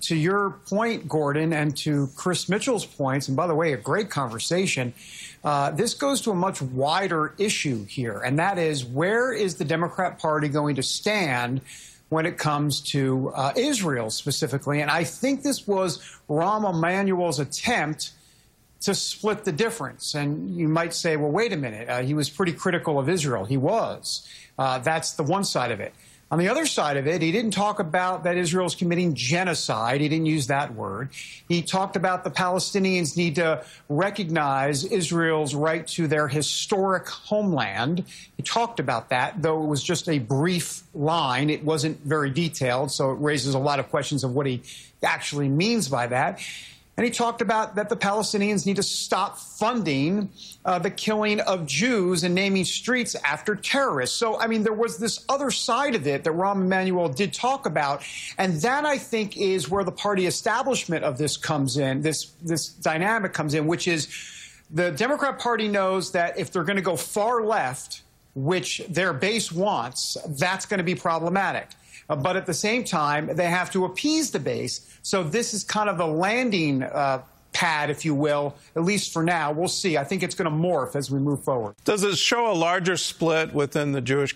to your point, Gordon, and to Chris Mitchell's points, and by the way, a great conversation, this goes to a much wider issue here, and that is, where is the Democrat Party going to stand when it comes to Israel specifically? And I think this was Rahm Emanuel's attempt to split the difference. And you might say, well, wait a minute, he was pretty critical of Israel. He was. That's the one side of it. On the other side of it, he didn't talk about that Israel's committing genocide. He didn't use that word. He talked about the Palestinians need to recognize Israel's right to their historic homeland. He talked about that, though it was just a brief line. It wasn't very detailed, so it raises a lot of questions of what he actually means by that. And he talked about that the Palestinians need to stop funding the killing of Jews and naming streets after terrorists. So, I mean, there was this other side of it that Rahm Emanuel did talk about. And that, I think, is where the party establishment of this comes in, this dynamic comes in, which is the Democrat Party knows that if they're going to go far left, which their base wants, that's going to be problematic. But at the same time, they have to appease the base. So this is kind of a landing pad, if you will, at least for now. We'll see. I think it's going to morph as we move forward. Does it show a larger split within the Jewish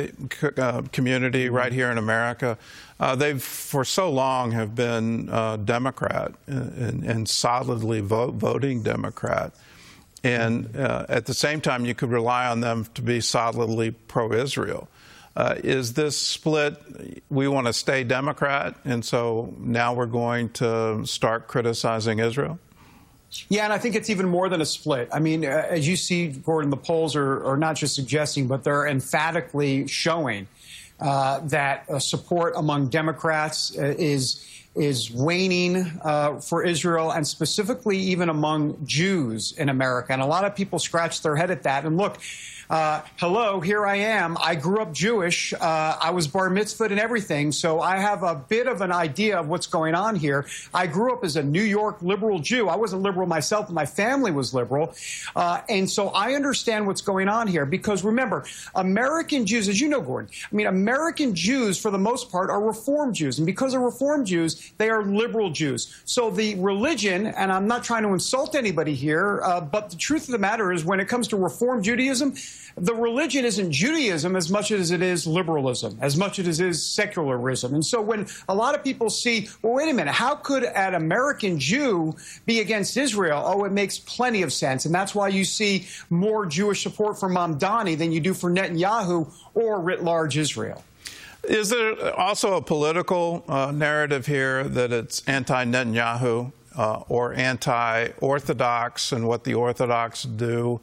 community right here in America? They've, for so long, have been Democrat and solidly voting Democrat. And at the same time, you could rely on them to be solidly pro-Israel. Is this split, we want to stay Democrat, and so now we're going to start criticizing Israel? Yeah, and I think it's even more than a split. I mean, as you see, Gordon, the polls are not just suggesting, but they're emphatically showing that support among Democrats is waning for Israel, and specifically even among Jews in America. And a lot of people scratch their head at that. And look, hello, here I am. I grew up Jewish. I was bar mitzvahed and everything, so I have a bit of an idea of what's going on here. I grew up as a New York liberal Jew. I wasn't liberal myself, but my family was liberal. And so I understand what's going on here, because remember, American Jews, as you know, Gordon, I mean, American Jews, for the most part, are Reform Jews. And because of Reform Jews, they are liberal Jews. So the religion, and I'm not trying to insult anybody here, but the truth of the matter is, when it comes to Reform Judaism, the religion isn't Judaism as much as it is liberalism, as much as it is secularism. And so when a lot of people see, well, wait a minute, how could an American Jew be against Israel? Oh, it makes plenty of sense. And that's why you see more Jewish support for Mamdani than you do for Netanyahu or writ large Israel. Is there also a political narrative here that it's anti-Netanyahu or anti-Orthodox and what the Orthodox do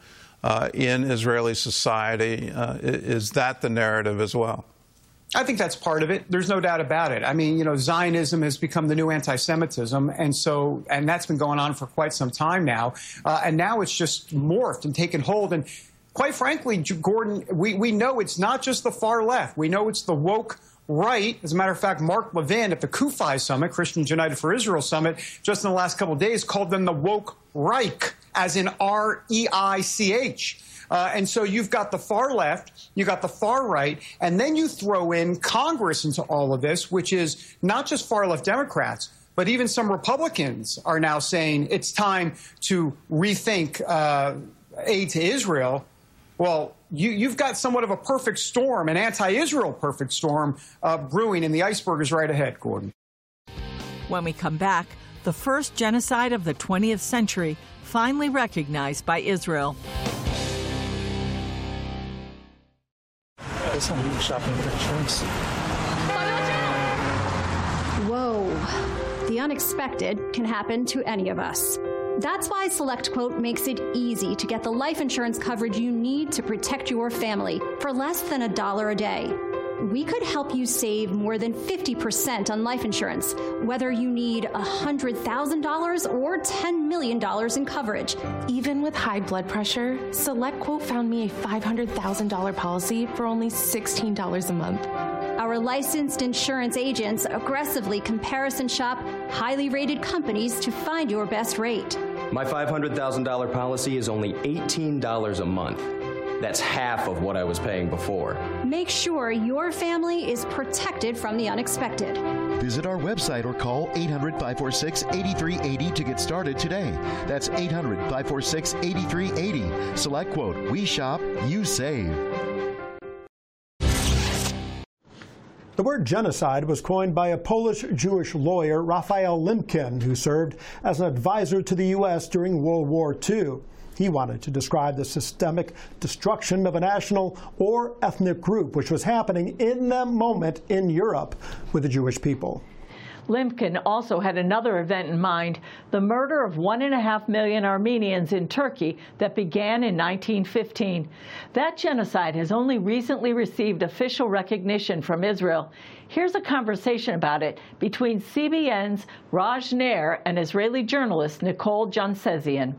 in Israeli society? Is that the narrative as well? I think that's part of it. There's no doubt about it. I mean, you know, Zionism has become the new anti-Semitism, and that's been going on for quite some time now. And now it's just morphed and taken hold. And quite frankly, Gordon, we know it's not just the far left. We know it's the woke right. As a matter of fact, Mark Levin at the CUFI Summit, Christians United for Israel Summit, just in the last couple of days, called them the woke Reich, as in R-E-I-C-H. And so you've got the far left, you've got the far right, and then you throw in Congress into all of this, which is not just far left Democrats, but even some Republicans are now saying it's time to rethink aid to Israel. Well, you've got somewhat of a perfect storm, an anti-Israel perfect storm brewing, and the iceberg is right ahead, Gordon. When we come back, the first genocide of the 20th century finally recognized by Israel. Shopping for insurance. Whoa. The unexpected can happen to any of us. That's why SelectQuote makes it easy to get the life insurance coverage you need to protect your family for less than $1 a day. We could help you save more than 50% on life insurance, whether you need $100,000 or $10 million in coverage. Even with high blood pressure, SelectQuote found me a $500,000 policy for only $16 a month. Our licensed insurance agents aggressively comparison shop highly rated companies to find your best rate. My $500,000 policy is only $18 a month. That's half of what I was paying before. Make sure your family is protected from the unexpected. Visit our website or call 800-546-8380 to get started today. That's 800-546-8380. SelectQuote. We shop, you save. The word genocide was coined by a Polish Jewish lawyer, Raphael Lemkin, who served as an advisor to the U.S. during World War II. He wanted to describe the systemic destruction of a national or ethnic group, which was happening in that moment in Europe with the Jewish people. Lemkin also had another event in mind, the murder of 1.5 million Armenians in Turkey that began in 1915. That genocide has only recently received official recognition from Israel. Here's a conversation about it between CBN's Raj Nair and Israeli journalist Nicole Jansezian.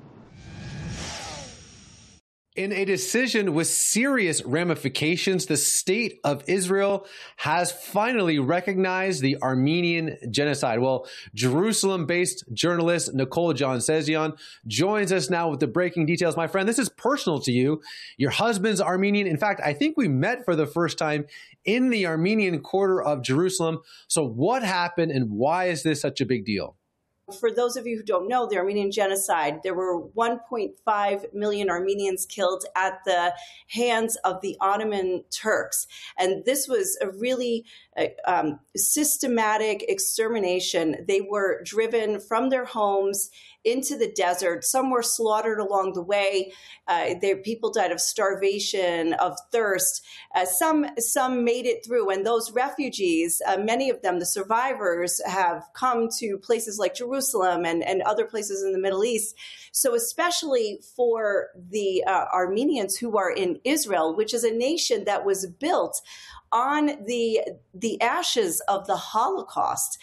In a decision with serious ramifications, the state of Israel has finally recognized the Armenian genocide. Well, Jerusalem-based journalist Nicole Jansezian joins us now with the breaking details. My friend, this is personal to you. Your husband's Armenian. In fact, I think we met for the first time in the Armenian quarter of Jerusalem. So what happened and why is this such a big deal? For those of you who don't know, the Armenian genocide, there were 1.5 million Armenians killed at the hands of the Ottoman Turks. And this was a really systematic extermination. They were driven from their homes into the desert. Some were slaughtered along the way. People died of starvation, of thirst. Some made it through. And those refugees, many of them, the survivors, have come to places like Jerusalem and other places in the Middle East. So especially for the Armenians who are in Israel, which is a nation that was built on the ashes of the Holocaust,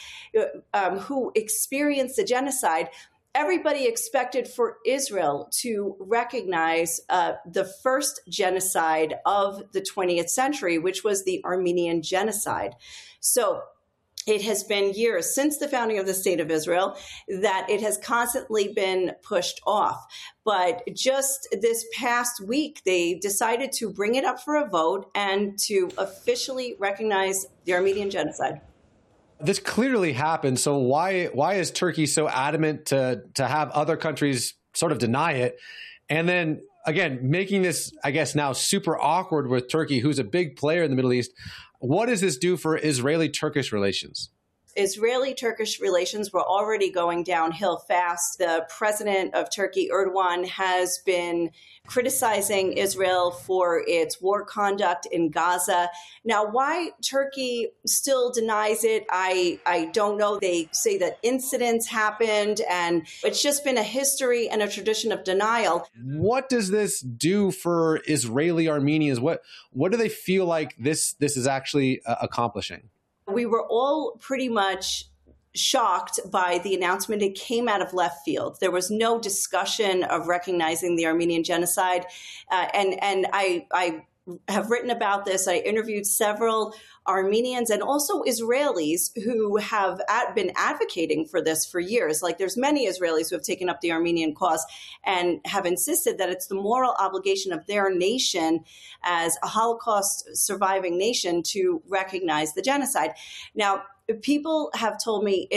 who experienced the genocide, everybody expected for Israel to recognize the first genocide of the 20th century, which was the Armenian genocide. So it has been years since the founding of the State of Israel that it has constantly been pushed off. But just this past week, they decided to bring it up for a vote and to officially recognize the Armenian genocide. This clearly happened. So why is Turkey so adamant to have other countries sort of deny it? And then, again, making this, I guess, now super awkward with Turkey, who's a big player in the Middle East. What does this do for Israeli-Turkish relations? Israeli-Turkish relations were already going downhill fast. The president of Turkey, Erdogan, has been criticizing Israel for its war conduct in Gaza. Now, why Turkey still denies it, I don't know. They say that incidents happened, and it's just been a history and a tradition of denial. What does this do for Israeli Armenians? What do they feel like this is actually accomplishing? We were all pretty much shocked by the announcement. It came out of left field. There was no discussion of recognizing the Armenian genocide. And I have written about this. I interviewed several Armenians and also Israelis who have been advocating for this for years. Like, there's many Israelis who have taken up the Armenian cause and have insisted that it's the moral obligation of their nation as a Holocaust surviving nation to recognize the genocide. Now, people have told me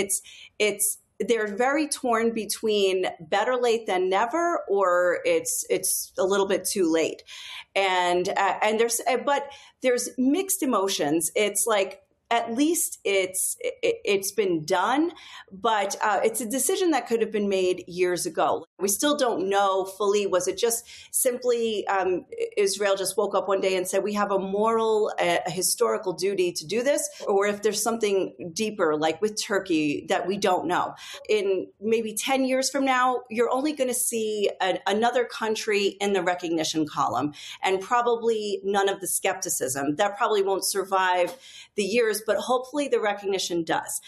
they're very torn between better late than never, or it's a little bit too late, and there's mixed emotions. It's like, at least it's been done, but it's a decision that could have been made years ago. We still don't know fully. Was it just simply Israel just woke up one day and said, we have a moral, a historical duty to do this? Or if there's something deeper, like with Turkey, that we don't know. In maybe 10 years from now, you're only going to see another country in the recognition column, and probably none of the skepticism. That probably won't survive the years, but hopefully the recognition does.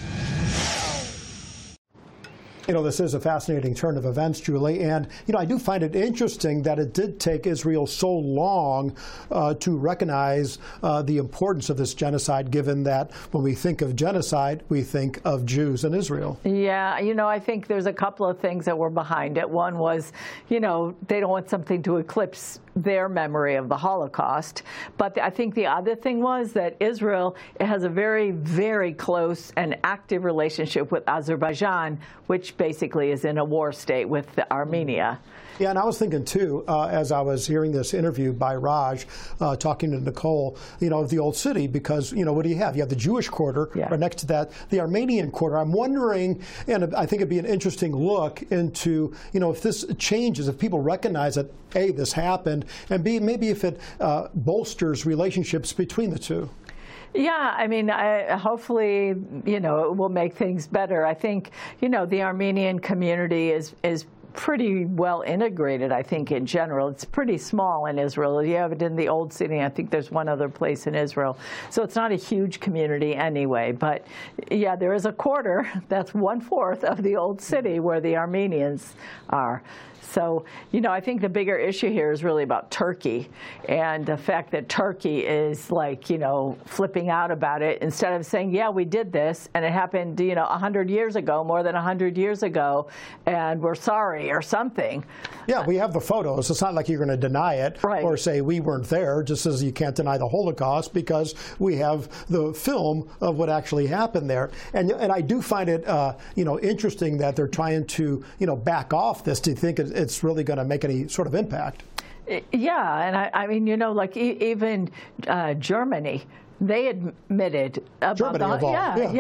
You know, this is a fascinating turn of events, Julie, and, you know, I do find it interesting that it did take Israel so long to recognize the importance of this genocide, given that when we think of genocide, we think of Jews in Israel. Yeah, you know, I think there's a couple of things that were behind it. One was, you know, they don't want something to eclipse their memory of the Holocaust. But I think the other thing was that Israel has a very, very close and active relationship with Azerbaijan, which basically is in a war state with Armenia. Yeah, and I was thinking, too, as I was hearing this interview by Raj, talking to Nicole, of the Old City, because, what do you have? You have the Jewish quarter, right next to that, the Armenian quarter. I'm wondering, and I think it'd be an interesting look into, if this changes, if people recognize that, A, this happened, and B, maybe if it bolsters relationships between the two. Yeah, I mean, hopefully, it will make things better. I think, the Armenian community is pretty well integrated, I think, in general. It's pretty small in Israel. You have it in the Old City. I think there's one other place in Israel. So it's not a huge community anyway. But, yeah, there is a quarter, that's 1/4 of the Old City where the Armenians are. So, I think the bigger issue here is really about Turkey and the fact that Turkey is flipping out about it instead of saying, yeah, we did this and it happened, 100 years ago, more than 100 years ago, and we're sorry or something. Yeah, we have the photos. It's not like you're going to deny it or say we weren't there, just as you can't deny the Holocaust because we have the film of what actually happened there. And I do find it, interesting that they're trying to, back off this. Do you think it's really going to make any sort of impact? Yeah, and I mean, even Germany, they admitted about Germany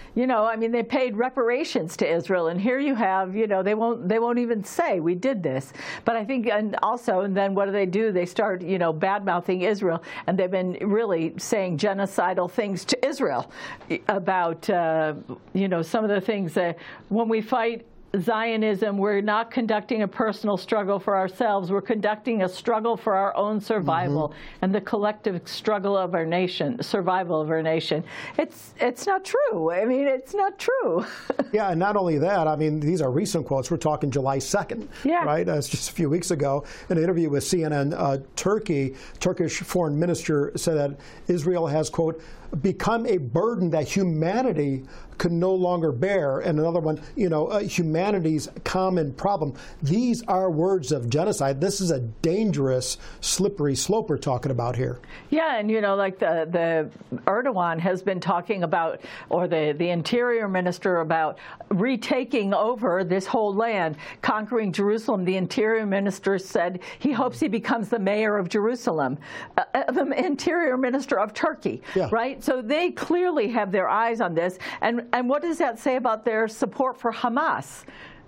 I mean, they paid reparations to Israel, and here you have, they won't even say we did this. But I think, and then what do? They start, bad-mouthing Israel, and they've been really saying genocidal things to Israel about, some of the things that when we fight Zionism, we're not conducting a personal struggle for ourselves. We're conducting a struggle for our own survival and the collective struggle of our nation, survival of our nation. It's not true. I mean, it's not true. Yeah, and not only that, I mean, these are recent quotes. We're talking July 2nd, right? It's just a few weeks ago. In an interview with CNN, Turkish foreign minister said that Israel has, quote, become a burden that humanity could no longer bear. And another one, humanity's common problem. These are words of genocide. This is a dangerous, slippery slope we're talking about here. Yeah, and like the Erdogan has been talking about, or the interior minister about retaking over this whole land, conquering Jerusalem. The interior minister said he hopes he becomes the mayor of Jerusalem, the interior minister of Turkey, right? So they clearly have their eyes on this. And what does that say about their support for Hamas?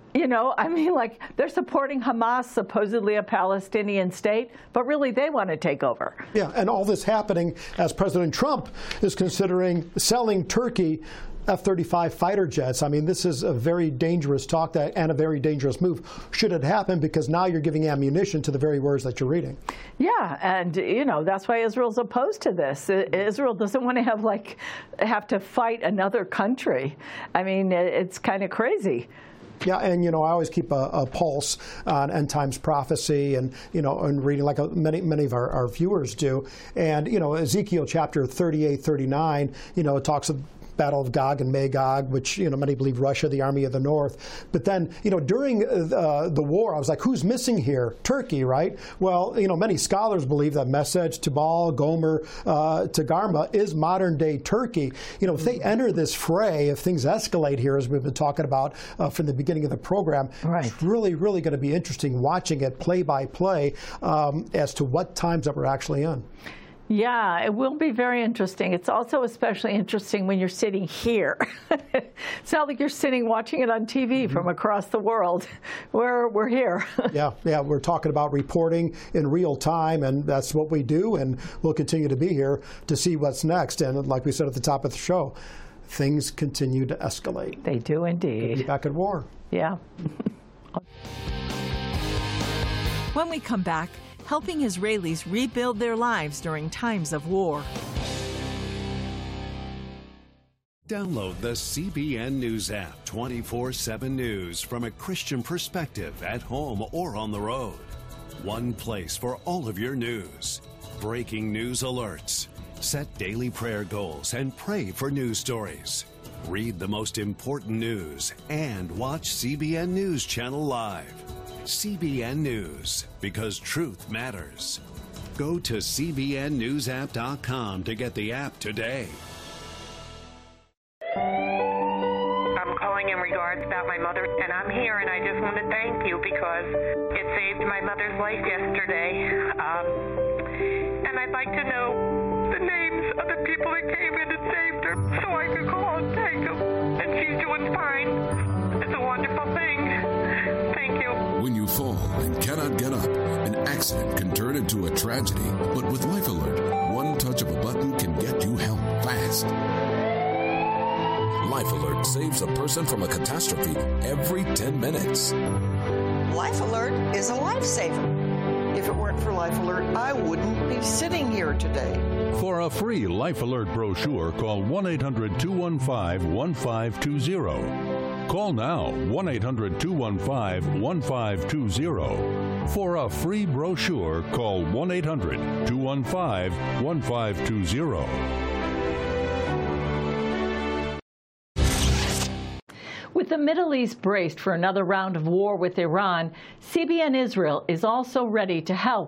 I mean, they're supporting Hamas, supposedly a Palestinian state, but really they want to take over. Yeah, and all this happening as President Trump is considering selling Turkey F-35 fighter jets. I mean, this is a very dangerous talk and a very dangerous move. Should it happen, because now you're giving ammunition to the very words that you're reading. Yeah, and that's why Israel's opposed to this. Israel doesn't want to have to fight another country. I mean, it's kind of crazy. Yeah, and I always keep a pulse on end times prophecy, and and reading like many of our viewers do. And Ezekiel chapter 38, 39, it talks of Battle of Gog and Magog, which many believe Russia, the army of the north. But then during the war, I was like, who's missing here? Turkey, right? Well, many scholars believe that Mesech, Tubal, Gomer, Togarmah is modern day Turkey. If they enter this fray, if things escalate here, as we've been talking about from the beginning of the program, it's really, really going to be interesting watching it play by play as to what times that we're actually in. Yeah, it will be very interesting. It's also especially interesting when you're sitting here. It's not like you're sitting watching it on TV from across the world. We're here. Yeah, we're talking about reporting in real time, and that's what we do, and we'll continue to be here to see what's next. And like we said at the top of the show, things continue to escalate. They do indeed. Could be back at war. Yeah. When we come back, helping Israelis rebuild their lives during times of war. Download the CBN News app, 24/7 news from a Christian perspective at home or on the road. One place for all of your news. Breaking news alerts. Set daily prayer goals and pray for news stories. Read the most important news and watch CBN News Channel live. CBN News, because truth matters. Go to cbnnewsapp.com to get the app today. I'm calling in regards about my mother, and I'm here, and I just want to thank you because it saved my mother's life yesterday. And I'd like to know the names of the people that came in and saved her so I could call and thank them. And she's doing fine. It's a wonderful thing. Thank you. When you fall and cannot get up, an accident can turn into a tragedy. But with Life Alert, one touch of a button can get you help fast. Life Alert saves a person from a catastrophe every 10 minutes. Life Alert is a lifesaver. If it weren't for Life Alert, I wouldn't be sitting here today. For a free Life Alert brochure, call 1-800-215-1520. Call now, 1-800-215-1520. For a free brochure, call 1-800-215-1520. With the Middle East braced for another round of war with Iran, CBN Israel is also ready to help.